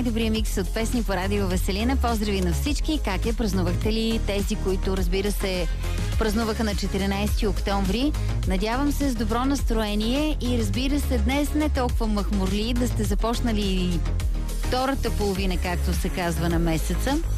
най-добрия микс от песни по радио Веселина. Поздрави на всички. Как е? Празнувахте ли тези, които, разбира се, празнуваха на 14 октомври? Надявам се с добро настроение и, разбира се, днес не толкова махмурли, да сте започнали втората половина, както се казва, на месеца.